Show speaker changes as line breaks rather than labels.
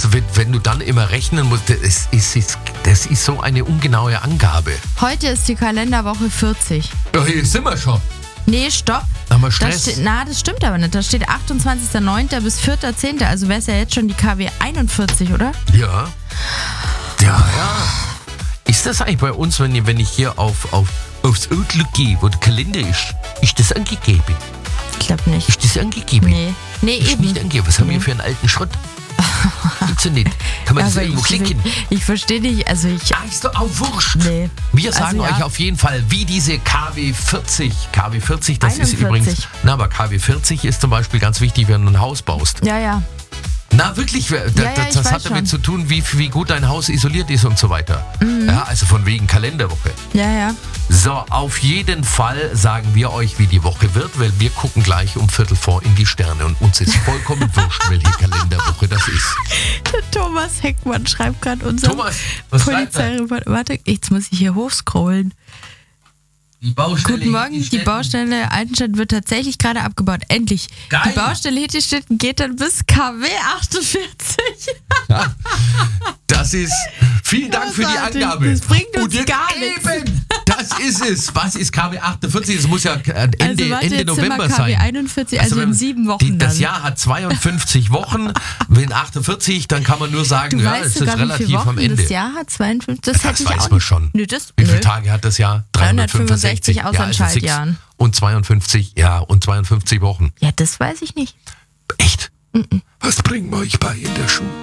wenn du dann immer rechnen musst, das ist so eine ungenaue Angabe.
Heute ist die Kalenderwoche 40.
Ja, hier sind wir schon.
Nee, stopp.
Haben wir Stress?
Das stimmt aber nicht. Da steht 28.09. bis 4.10. Also wäre es ja jetzt schon die KW 41, oder?
Ja. Ja. Ist das eigentlich bei uns, wenn ich hier aufs Outlook gehe, wo der Kalender ist das angegeben?
Ich glaube nicht.
Ist das angegeben?
Nee,
ist
eben.
Nicht angegeben. Was haben wir für einen alten Schrott? Gibt's ja nicht. Kann man das
Aber
irgendwo klicken?
Ich verstehe nicht, also
Ist doch auch wurscht.
Nee.
Wir sagen
Also,
euch auf jeden Fall, wie diese KW 40, das
41.
ist übrigens, aber KW 40 ist zum Beispiel ganz wichtig, wenn du ein Haus baust.
Ja.
Na wirklich, das hat damit zu tun, wie gut dein Haus isoliert ist und so weiter. Ja, also von wegen Kalenderwoche.
Ja.
So, auf jeden Fall sagen wir euch, wie die Woche wird, weil wir gucken gleich um 3:45 in die Sterne und uns ist vollkommen wurscht, welche Kalenderwoche das ist.
Der Thomas Heckmann schreibt gerade unser
Thomas, was schreibt er?
Warte, jetzt muss ich hier hochscrollen.
Die Baustelle.
Guten Morgen, die Baustelle Altenstedt wird tatsächlich gerade abgebaut. Endlich.
Geil.
Die Baustelle Hittistetten geht dann bis KW 48.
Ja, das ist. Vielen Dank für die Angabe.
Das bringt uns
und jetzt
gar nichts.
Eben, das ist es. Was ist KW 48? Es muss ja Ende
jetzt
November
sind wir KW
sein.
41, also in 7 Wochen
Das
dann.
Jahr hat 52 Wochen. Wenn 48, dann kann man nur sagen,
Du
ja,
weißt
es
sogar,
ist
wie viele
relativ
Wochen
am Ende.
das Jahr hat 52. Das
Das
hätte ich
weiß
auch
man
nicht.
schon.
Nö,
Wie viele Tage hat das Jahr?
365
365
außer
ja, also
Schaltjahren.
Und 52 Wochen.
Ja, das weiß ich nicht.
Echt? Was bringen wir euch bei in der Schule?